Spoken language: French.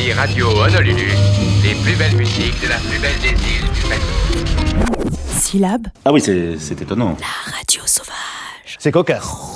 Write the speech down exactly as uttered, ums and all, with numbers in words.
Compagnie Radio Honolulu, les plus belles musiques de la plus belle des îles du Pacifique. Syllabe. Ah oui, c'est, c'est étonnant. La radio sauvage. C'est cocasse.